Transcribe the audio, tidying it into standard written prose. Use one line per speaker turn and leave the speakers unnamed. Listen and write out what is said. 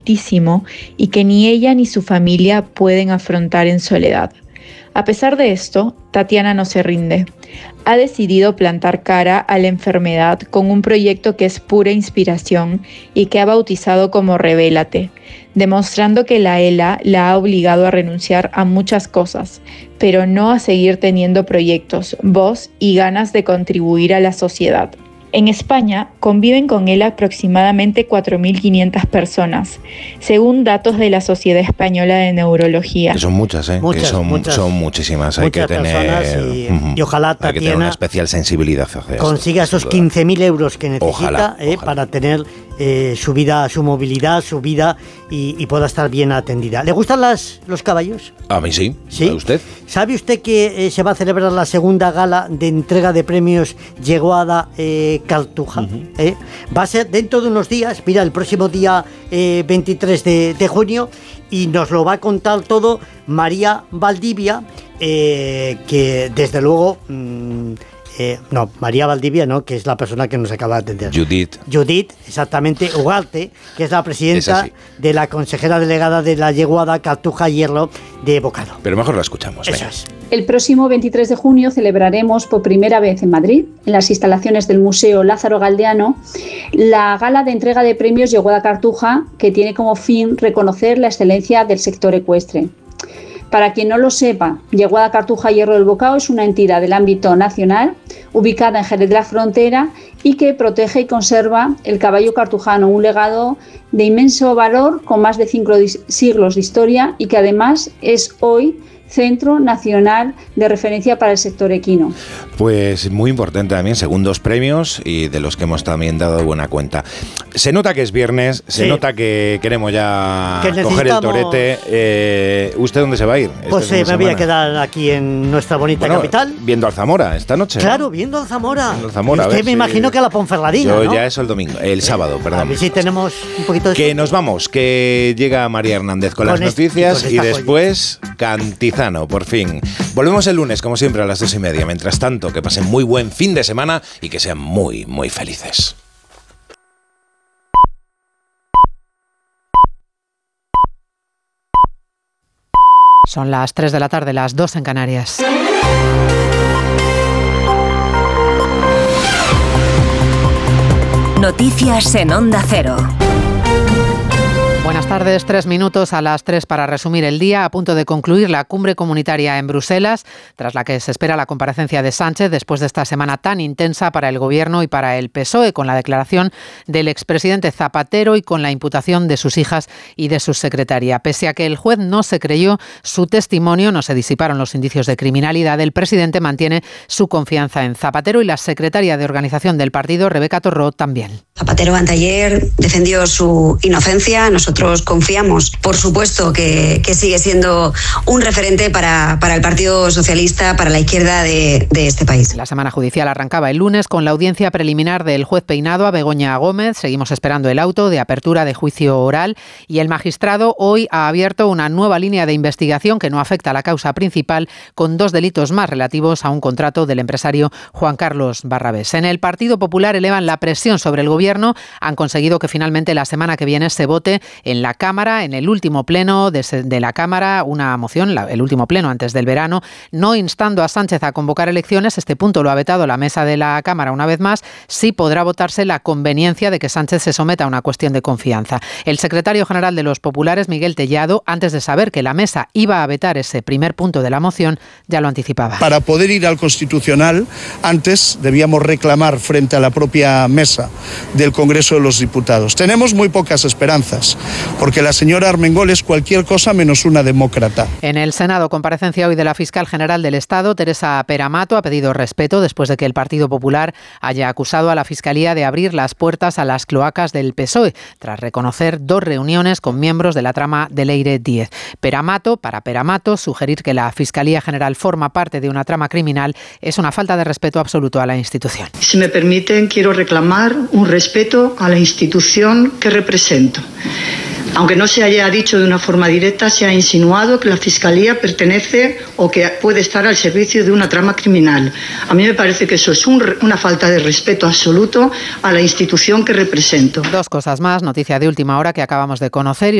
y que ni ella ni su familia pueden afrontar en soledad. A pesar de esto, Tatiana no se rinde. Ha decidido plantar cara a la enfermedad con un proyecto que es pura inspiración y que ha bautizado como Revélate, demostrando que la ELA la ha obligado a renunciar a muchas cosas, pero no a seguir teniendo proyectos, voz y ganas de contribuir a la sociedad. En España conviven con él aproximadamente 4.500 personas, según datos de la Sociedad Española de Neurología.
Que son muchas, ¿eh? Son muchísimas. Hay que tener
y ojalá Tatiana
hay que tener una especial sensibilidad hacia esto.
Consiga esos 15.000 euros que necesita ojalá. Para tener su vida, su movilidad, su vida y pueda estar bien atendida. ¿Le gustan los caballos?
A mí sí.
¿Sí?
¿A usted?
¿Sabe usted que se va a celebrar la segunda gala de entrega de premios Yeguada Cartuja? Va a ser dentro de unos días, mira, el próximo día 23 de junio, y nos lo va a contar todo María Valdivia, que desde luego... María Valdivia, ¿no? Que es la persona que nos acaba de atender. Judith, exactamente, Ugarte, que es la presidenta de la consejera delegada de la Yeguada Cartuja Hierro de Bocado.
Pero mejor la escuchamos.
Eso es.
El próximo 23 de junio celebraremos por primera vez en Madrid, en las instalaciones del Museo Lázaro Galdeano, la gala de entrega de premios Yeguada Cartuja, que tiene como fin reconocer la excelencia del sector ecuestre. Para quien no lo sepa, Yeguada Cartuja Hierro del Bocao es una entidad del ámbito nacional, ubicada en Jerez de la Frontera y que protege y conserva el caballo cartujano, un legado de inmenso valor con más de 5 siglos de historia y que además es hoy Centro Nacional de Referencia para el Sector Equino.
Pues muy importante también, segundos premios y de los que hemos también dado buena cuenta. Se nota que es viernes, se nota que queremos ya coger el torete. ¿Usted dónde se va a ir?
Pues me voy a quedar aquí en nuestra bonita capital.
Viendo al Zamora esta noche.
Claro, viendo al Zamora.
Usted
me imagino que a la Ponferradina,
Yo
¿no?
Ya eso el domingo, el sábado, perdón.
A ver si tenemos un poquito de...
Que nos vamos, que llega María Hernández con las noticias y después Cantizano. Por fin. Volvemos el lunes, como siempre, a las 2:30. Mientras tanto, que pasen muy buen fin de semana y que sean muy, muy felices.
Son las 3 de la tarde, las 2 en Canarias.
Noticias en Onda Cero.
Buenas tardes, 3 minutos a las 3 para resumir el día. A punto de concluir la cumbre comunitaria en Bruselas, tras la que se espera la comparecencia de Sánchez después de esta semana tan intensa para el Gobierno y para el PSOE, con la declaración del expresidente Zapatero y con la imputación de sus hijas y de su secretaria. Pese a que el juez no se creyó su testimonio, no se disiparon los indicios de criminalidad, el presidente mantiene su confianza en Zapatero y la secretaria de organización del partido, Rebeca Torró, también.
Zapatero anteayer defendió su inocencia. Nosotros confiamos, por supuesto, que sigue siendo un referente para el Partido Socialista, para la izquierda de este país.
La semana judicial arrancaba el lunes con la audiencia preliminar del juez Peinado a Begoña Gómez. Seguimos esperando el auto de apertura de juicio oral y el magistrado hoy ha abierto una nueva línea de investigación que no afecta a la causa principal, con 2 delitos más relativos a un contrato del empresario Juan Carlos Barrabés. En el Partido Popular elevan la presión sobre el Gobierno. Han conseguido que finalmente la semana que viene se vote en la Cámara, en el último pleno de la Cámara, una moción, el último pleno antes del verano, no instando a Sánchez a convocar elecciones. Este punto lo ha vetado la mesa de la Cámara una vez más. Sí podrá votarse la conveniencia de que Sánchez se someta a una cuestión de confianza. El secretario general de los populares, Miguel Tellado, antes de saber que la mesa iba a vetar ese primer punto de la moción, ya lo anticipaba.
Para poder ir al Constitucional, antes debíamos reclamar frente a la propia mesa del Congreso de los Diputados. Tenemos muy pocas esperanzas, porque la señora Armengol es cualquier cosa menos una demócrata.
En el Senado, comparecencia hoy de la fiscal general del Estado, Teresa Peramato, ha pedido respeto después de que el Partido Popular haya acusado a la Fiscalía de abrir las puertas a las cloacas del PSOE, tras reconocer 2 reuniones con miembros de la trama de Leire Díez. Para Peramato, sugerir que la Fiscalía General forma parte de una trama criminal es una falta de respeto absoluto a la institución.
Si me permiten, quiero reclamar un respeto a la institución que represento. Aunque no se haya dicho de una forma directa, se ha insinuado que la Fiscalía pertenece o que puede estar al servicio de una trama criminal. A mí me parece que eso es una falta de respeto absoluto a la institución que represento.
Dos cosas más, noticia de última hora que acabamos de conocer.